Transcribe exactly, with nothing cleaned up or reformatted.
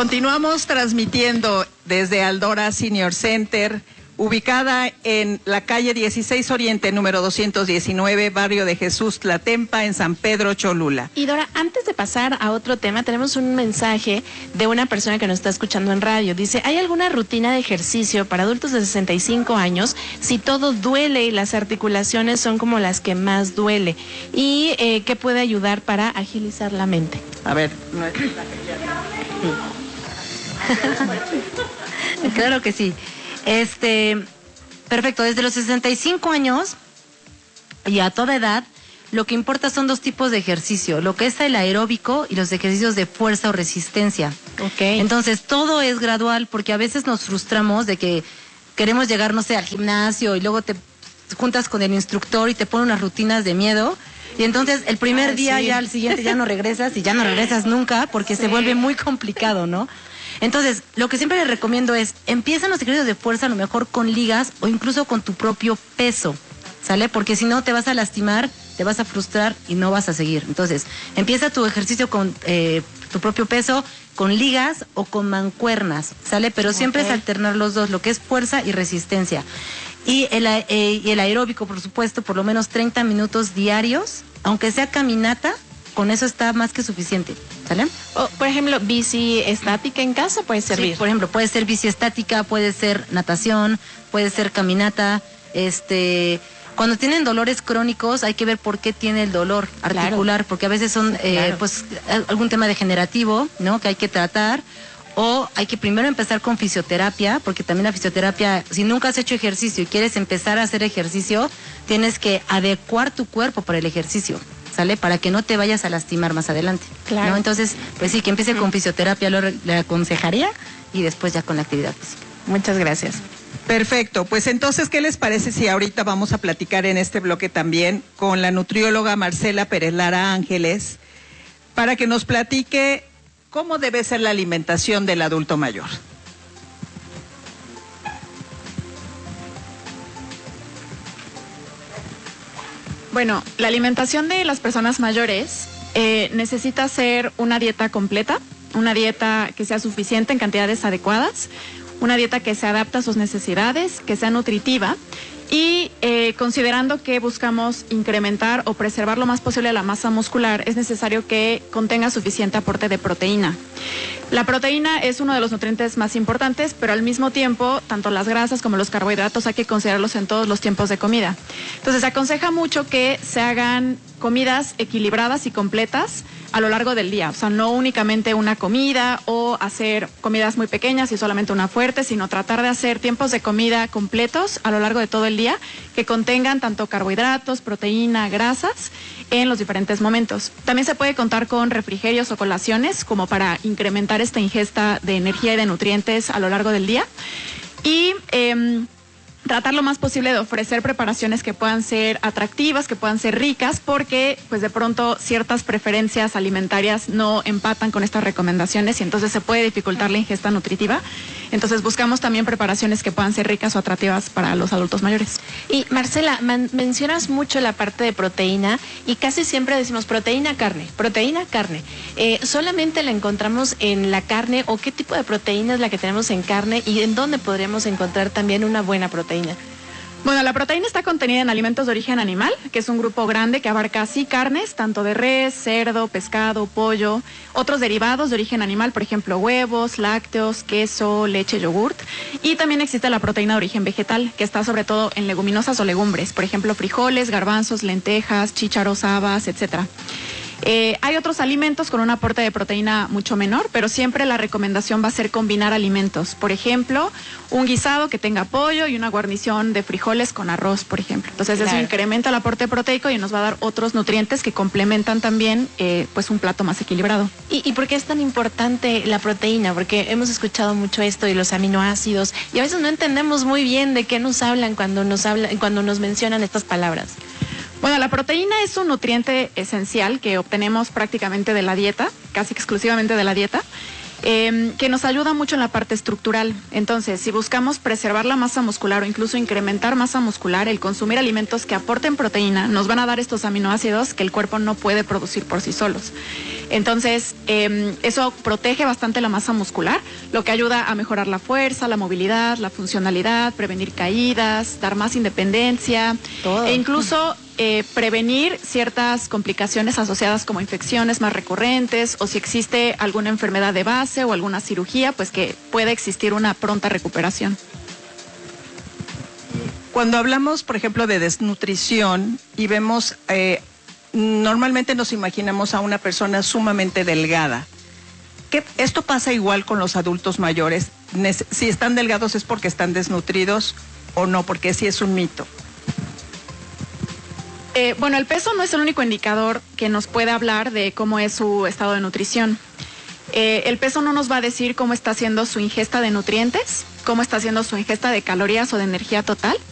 Continuamos transmitiendo desde Aldora Senior Center, ubicada en la calle dieciséis Oriente, número doscientos diecinueve, barrio de Jesús Tlatempa, en San Pedro Cholula. Y Dora, antes de pasar a otro tema, tenemos un mensaje de una persona que nos está escuchando en radio. Dice, ¿hay alguna rutina de ejercicio para adultos de sesenta y cinco años si todo duele y las articulaciones son como las que más duele? ¿Y eh, qué puede ayudar para agilizar la mente? A ver, no es... Claro que sí. Este, perfecto, desde los sesenta y cinco años y a toda edad, lo que importa son dos tipos de ejercicio, lo que es el aeróbico y los ejercicios de fuerza o resistencia. Okay. Entonces, todo es gradual, porque a veces nos frustramos de que queremos llegar, no sé, al gimnasio y luego te juntas con el instructor y te pone unas rutinas de miedo. Y entonces el primer ah, día sí. ya al siguiente ya no regresas y ya no regresas nunca porque sí. se vuelve muy complicado, ¿no? Entonces, lo que siempre les recomiendo es, empiezan los ejercicios de fuerza a lo mejor con ligas o incluso con tu propio peso, ¿sale? Porque si no te vas a lastimar, te vas a frustrar y no vas a seguir. Entonces, empieza tu ejercicio con eh, tu propio peso, con ligas o con mancuernas, ¿sale? Pero siempre okay. es alternar los dos, lo que es fuerza y resistencia. Y el, eh, y el aeróbico, por supuesto, por lo menos treinta minutos diarios, aunque sea caminata, con eso está más que suficiente, ¿sale? O, por ejemplo, bici estática en casa puede servir. Sí, por ejemplo, puede ser bici estática, puede ser natación, puede ser caminata. Este, cuando tienen dolores crónicos hay que ver por qué tiene el dolor articular, claro. porque a veces son, eh, claro. pues, algún tema degenerativo, ¿no? Que hay que tratar. O hay que primero empezar con fisioterapia, porque también la fisioterapia, si nunca has hecho ejercicio y quieres empezar a hacer ejercicio, tienes que adecuar tu cuerpo para el ejercicio, ¿sale? Para que no te vayas a lastimar más adelante. Claro. ¿No? Entonces, pues sí, que empiece uh-huh. con fisioterapia, lo le aconsejaría, y después ya con la actividad física. Muchas gracias. Perfecto, pues entonces, ¿qué les parece si ahorita vamos a platicar en este bloque también con la nutrióloga Marcela Pérez Lara Ángeles, para que nos platique cómo debe ser la alimentación del adulto mayor? Bueno, la alimentación de las personas mayores eh, necesita ser una dieta completa, una dieta que sea suficiente en cantidades adecuadas, una dieta que se adapte a sus necesidades, que sea nutritiva. Y eh, considerando que buscamos incrementar o preservar lo más posible la masa muscular, es necesario que contenga suficiente aporte de proteína. La proteína es uno de los nutrientes más importantes, pero al mismo tiempo, tanto las grasas como los carbohidratos hay que considerarlos en todos los tiempos de comida. Entonces, se aconseja mucho que se hagan comidas equilibradas y completas a lo largo del día, o sea, no únicamente una comida o hacer comidas muy pequeñas y solamente una fuerte, sino tratar de hacer tiempos de comida completos a lo largo de todo el día que contengan tanto carbohidratos, proteína, grasas en los diferentes momentos. También se puede contar con refrigerios o colaciones como para incrementar esta ingesta de energía y de nutrientes a lo largo del día y eh, tratar lo más posible de ofrecer preparaciones que puedan ser atractivas, que puedan ser ricas, porque pues de pronto ciertas preferencias alimentarias no empatan con estas recomendaciones y entonces se puede dificultar la ingesta nutritiva. Entonces buscamos también preparaciones que puedan ser ricas o atractivas para los adultos mayores. Y Marcela, man, mencionas mucho la parte de proteína y casi siempre decimos proteína, carne, proteína, carne. Eh, ¿Solamente la encontramos en la carne o qué tipo de proteína es la que tenemos en carne y en dónde podríamos encontrar también una buena proteína? Bueno, la proteína está contenida en alimentos de origen animal, que es un grupo grande que abarca así carnes, tanto de res, cerdo, pescado, pollo, otros derivados de origen animal, por ejemplo, huevos, lácteos, queso, leche, yogurt. Y también existe la proteína de origen vegetal, que está sobre todo en leguminosas o legumbres, por ejemplo, frijoles, garbanzos, lentejas, chícharos, habas, etcétera. Eh, hay otros alimentos con un aporte de proteína mucho menor, pero siempre la recomendación va a ser combinar alimentos. Por ejemplo, un guisado que tenga pollo y una guarnición de frijoles con arroz, por ejemplo. Entonces claro. Eso incrementa el aporte proteico y nos va a dar otros nutrientes que complementan también eh, pues un plato más equilibrado. ¿Y, ¿Y por qué es tan importante la proteína? Porque hemos escuchado mucho esto y los aminoácidos y a veces no entendemos muy bien de qué nos hablan cuando nos hablan, cuando nos mencionan estas palabras. Bueno, la proteína es un nutriente esencial que obtenemos prácticamente de la dieta, casi exclusivamente de la dieta, eh, que nos ayuda mucho en la parte estructural. Entonces, si buscamos preservar la masa muscular o incluso incrementar masa muscular, el consumir alimentos que aporten proteína nos van a dar estos aminoácidos que el cuerpo no puede producir por sí solos. Entonces, eh, eso protege bastante la masa muscular, lo que ayuda a mejorar la fuerza, la movilidad, la funcionalidad, prevenir caídas, dar más independencia Todo. e incluso eh, prevenir ciertas complicaciones asociadas como infecciones más recurrentes o si existe alguna enfermedad de base o alguna cirugía, pues que pueda existir una pronta recuperación. Cuando hablamos, por ejemplo, de desnutrición y vemos, eh, normalmente nos imaginamos a una persona sumamente delgada. ¿Qué, ¿Esto pasa igual con los adultos mayores? Si están delgados es porque están desnutridos o no, porque sí es un mito. Eh, bueno, el peso no es el único indicador que nos puede hablar de cómo es su estado de nutrición. Eh, el peso no nos va a decir cómo está haciendo su ingesta de nutrientes, cómo está haciendo su ingesta de calorías o de energía total.